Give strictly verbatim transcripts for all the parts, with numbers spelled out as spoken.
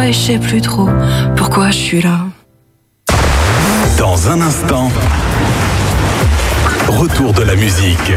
et je sais plus trop pourquoi je suis là. Dans un instant, retour de la musique.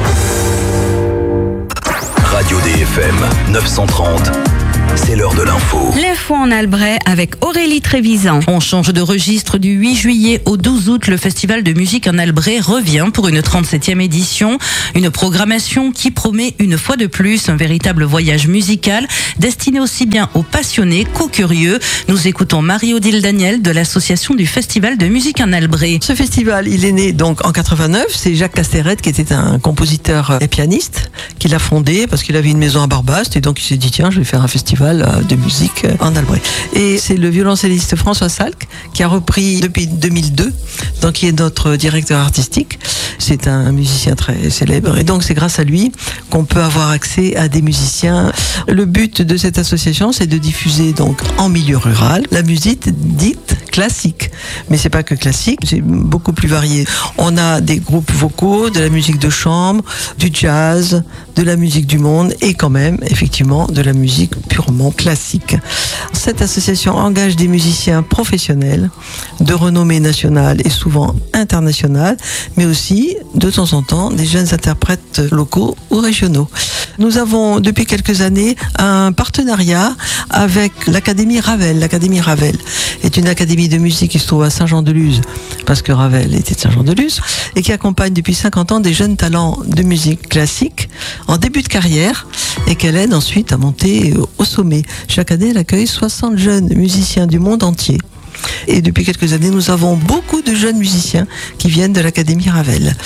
Radio D F M neuf cent trente. C'est l'heure de l'info. L'info en Albret avec Aurélie Trévisan. On change de registre du huit juillet au douze août. Le festival de musique en Albret revient pour une trente-septième édition. Une programmation qui promet une fois de plus un véritable voyage musical destiné aussi bien aux passionnés qu'aux curieux. Nous écoutons Marie-Odile Daniel de l'association du festival de musique en Albret. Ce festival, il est né donc en quatre-vingt-neuf. C'est Jacques Casterette qui était un compositeur et pianiste qui l'a fondé parce qu'il avait une maison à Barbast et donc il s'est dit tiens je vais faire un festival de musique en Albret. Et c'est le violoncelliste François Salk qui a repris depuis deux mille deux, donc qui est notre directeur artistique. C'est un musicien très célèbre et donc c'est grâce à lui qu'on peut avoir accès à des musiciens. Le but de cette association, c'est de diffuser donc en milieu rural la musique dite classique. Mais c'est pas que classique, c'est beaucoup plus varié. On a des groupes vocaux, de la musique de chambre, du jazz, de la musique du monde et quand même effectivement de la musique purement classique. Cette association engage des musiciens professionnels de renommée nationale et souvent internationale, mais aussi de temps en temps des jeunes interprètes locaux ou régionaux. Nous avons depuis quelques années un partenariat avec l'Académie Ravel. L'Académie Ravel est une académie de musique qui se trouve à Saint-Jean-de-Luz, parce que Ravel était de Saint-Jean-de-Luz, et qui accompagne depuis cinquante ans des jeunes talents de musique classique en début de carrière et qu'elle aide ensuite à monter au sommet. Chaque année, elle accueille soixante jeunes musiciens du monde entier. Et depuis quelques années, nous avons beaucoup de jeunes musiciens qui viennent de l'Académie Ravel.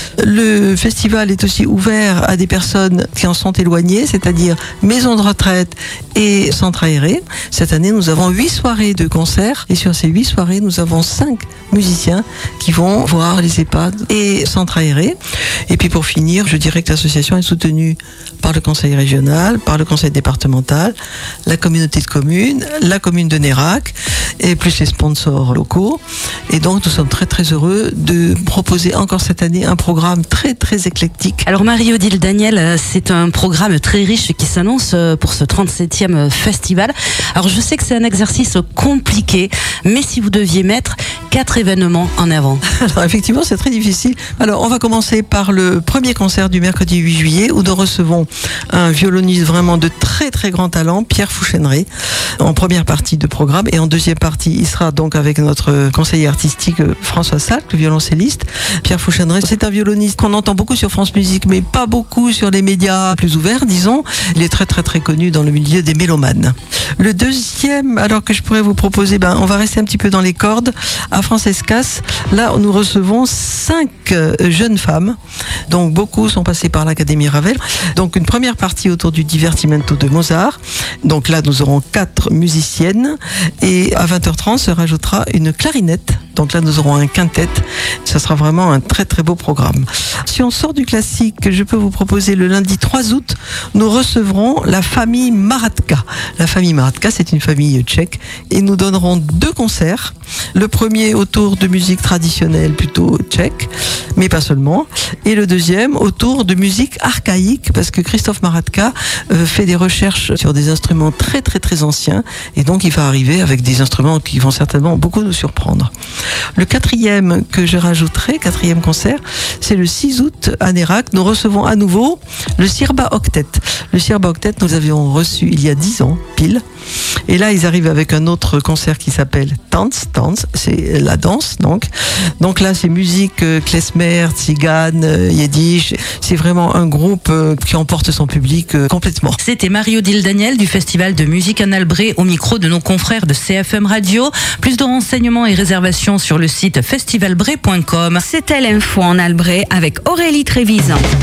Le festival est aussi ouvert à des personnes qui en sont éloignées, c'est-à-dire maisons de retraite et centres aérés. Cette année, nous avons huit soirées de concerts et sur ces huit soirées, nous avons cinq musiciens qui vont voir les EHPAD et centres aérés. Et puis pour finir, je dirais que l'association est soutenue par le conseil régional, par le conseil départemental, la communauté de communes, la commune de Nérac et plus les sponsors locaux. Et donc, nous sommes très très heureux de proposer encore cette année un programme très très éclectique. Alors Marie-Odile Daniel, c'est un programme très riche qui s'annonce pour ce trente-septième festival. Alors je sais que c'est un exercice compliqué, mais si vous deviez mettre quatre événements en avant. Alors effectivement, c'est très difficile. Alors on va commencer par le premier concert du mercredi huit juillet où nous recevons un violoniste vraiment de très très grand talent, Pierre Fouchenray, en première partie de programme, et en deuxième partie, il sera donc avec notre conseiller artistique François Salk, le violoncelliste. Pierre Fouchenray, c'est un violoniste qu'on entend beaucoup sur France Musique, mais pas beaucoup sur les médias plus ouverts, disons. Il est très très très connu dans le milieu des mélomanes. Le deuxième, alors que je pourrais vous proposer, ben, on va rester un petit peu dans les cordes. À Francescas, là, nous recevons cinq jeunes femmes, donc beaucoup sont passées par l'Académie Ravel. Donc une première partie autour du divertimento de Mozart. Donc là, nous aurons quatre musiciennes et à vingt heures trente se rajoutera une clarinette. Donc là, nous aurons un quintet. Ça sera vraiment un très très beau programme. Si on sort du classique, je peux vous proposer le lundi trois août, nous recevrons la famille Maratka. La famille Maratka, c'est une famille tchèque et nous donnerons deux concerts. Le premier autour de musique traditionnelle plutôt tchèque, mais pas seulement. Et le deuxième autour de musique archaïque, parce que Christophe Maratka euh, fait des recherches sur des instruments très très très anciens et donc il va arriver avec des instruments qui vont certainement beaucoup nous surprendre. Le quatrième que je rajouterai, quatrième concert, c'est le six août à Nérac. Nous recevons à nouveau le Sirba Octet. Le Sirba Octet, nous avions reçu il y a dix ans, pile. Et là, ils arrivent avec un autre concert qui s'appelle Tanz, Tanz, c'est la danse, donc. Donc là, c'est musique euh, klezmer, tzigane, euh, yiddish. C'est vraiment un groupe euh, qui emporte son public euh, complètement. C'était Marie-Odile Daniel du Festival de musique en Albret au micro de nos confrères de C F M Radio. Plus de renseignements et réservations sur le site festivalbret point com. C'était l'info en Albret avec Aurélie Trévisan.